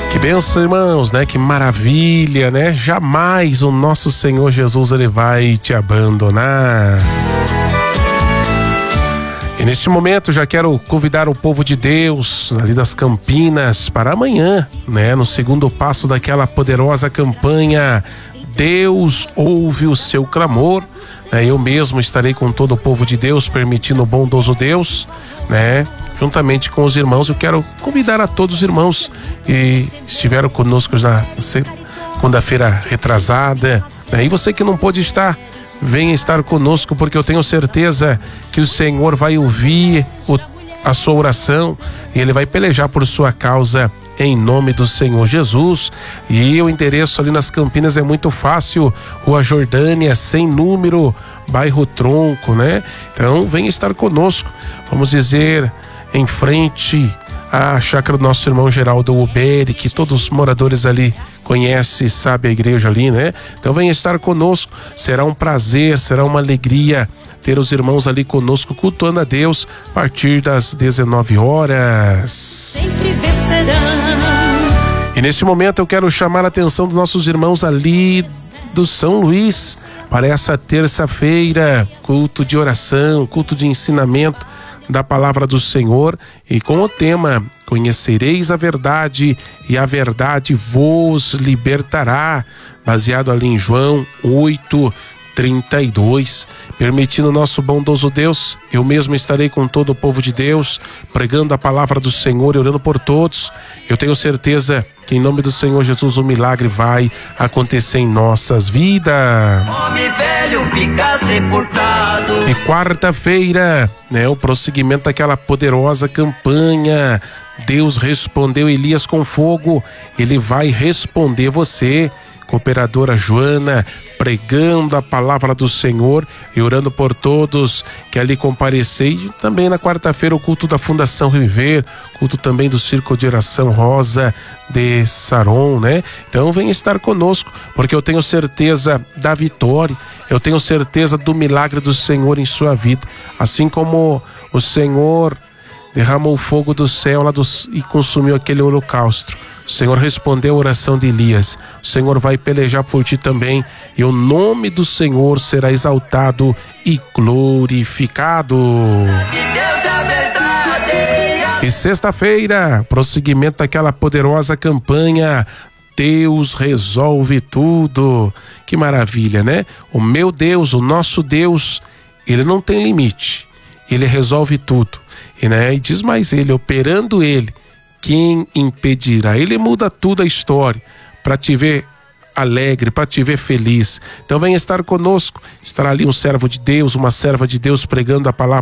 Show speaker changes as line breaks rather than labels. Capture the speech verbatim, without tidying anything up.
Que bênção, irmãos, né? Que maravilha, né? Jamais o nosso Senhor Jesus, ele vai te abandonar. E neste momento já quero convidar o povo de Deus ali das Campinas para amanhã, né? No segundo passo daquela poderosa campanha Deus ouve o seu clamor, né? Eu mesmo estarei com todo o povo de Deus, permitindo o bondoso Deus, né? Juntamente com os irmãos, eu quero convidar a todos os irmãos que estiveram conosco na segunda-feira retrasada, né? E você que não pôde estar, venha estar conosco, porque eu tenho certeza que o Senhor vai ouvir o, a sua oração e Ele vai pelejar por sua causa em nome do Senhor Jesus. E o endereço ali nas Campinas é muito fácil, Rua Jordânia, sem número, bairro Tronco, né? Então venha estar conosco, vamos dizer, em frente à chácara do nosso irmão Geraldo Uberi, que todos os moradores ali conhecem e sabem a igreja ali, né? Então venha estar conosco, será um prazer, será uma alegria ter os irmãos ali conosco, cultuando a Deus a partir das dezenove horas.
Sempre vencerão.
E neste momento eu quero chamar a atenção dos nossos irmãos ali do São Luís para essa terça-feira, culto de oração, culto de ensinamento da palavra do Senhor, e com o tema Conhecereis a verdade e a verdade vos libertará, baseado ali em João oito, trinta e dois. Permitindo nosso bondoso Deus, eu mesmo estarei com todo o povo de Deus, pregando a palavra do Senhor e orando por todos. Eu tenho certeza que em nome do Senhor Jesus o milagre vai acontecer em nossas vidas.
Homem velho fica sepultado.
E quarta-feira, né, o prosseguimento daquela poderosa campanha Deus respondeu Elias com fogo. Ele vai responder você, cooperadora Joana, pregando a palavra do Senhor e orando por todos que ali comparecei. Também na quarta-feira o culto da Fundação Reviver, culto também do Círculo de Oração Rosa de Saron, né? Então venha estar conosco, porque eu tenho certeza da vitória, eu tenho certeza do milagre do Senhor em sua vida, assim como o Senhor derramou o fogo do céu lá dos, e consumiu aquele holocausto. O Senhor respondeu a oração de Elias. O Senhor vai pelejar por ti também, e o nome do Senhor será exaltado e glorificado. E sexta-feira, prosseguimento daquela poderosa campanha Deus resolve tudo. Que maravilha, né? O meu Deus, o nosso Deus, Ele não tem limite. Ele resolve tudo. E, né, e diz mais ele, operando ele, quem impedirá? Ele muda tudo a história para te ver alegre, para te ver feliz. Então venha estar conosco, estará ali um servo de Deus, uma serva de Deus pregando a palavra